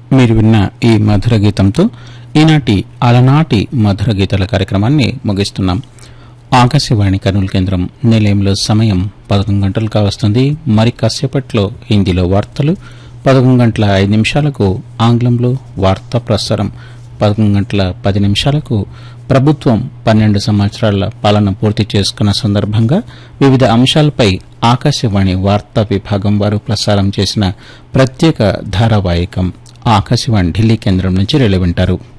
మీరు విన్న ఈ మధుర గీతంతో ఈనాటి అలనాటి మధుర గీతాల కార్యక్రమాన్ని ముగిస్తున్నాం. ఆకాశవాణి కర్నూలు కేంద్రం నిలయంలో సమయం 11 గంటలు కావస్తుంది. మరి కాసేపట్లో హిందీలో వార్తలు, 11 గంటల 5 నిమిషాలకు ఆంగ్లంలో వార్తా ప్రసారం, 11 గంటల 10 నిమిషాలకు ప్రభుత్వం 12 సంవత్సరాల పాలన పూర్తి చేసుకున్న సందర్భంగా వివిధ అంశాలపై ఆకాశవాణి వార్తా విభాగం వారు ప్రసారం చేసిన ప్రత్యేక ధారావాహికం ఆకాశవాణి ఢిల్లీ కేంద్రం నుంచి వెలువెంటారు.